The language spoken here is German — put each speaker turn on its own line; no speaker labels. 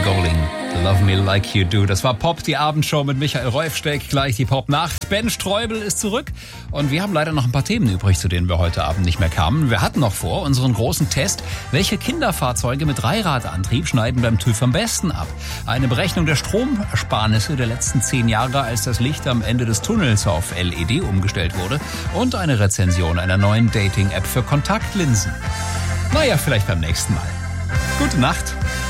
Goling. Love Me Like You Do. Das war Pop, die Abendshow mit Michael Reufsteck. Gleich die Pop-Nacht. Ben Streubel ist zurück. Und wir haben leider noch ein paar Themen übrig, zu denen wir heute Abend nicht mehr kamen. Wir hatten noch vor unseren großen Test. Welche Kinderfahrzeuge mit Dreiradantrieb schneiden beim TÜV am besten ab? Eine Berechnung der Stromersparnisse der letzten 10 Jahre, als das Licht am Ende des Tunnels auf LED umgestellt wurde. Und eine Rezension einer neuen Dating-App für Kontaktlinsen. Naja, vielleicht beim nächsten Mal. Gute Nacht.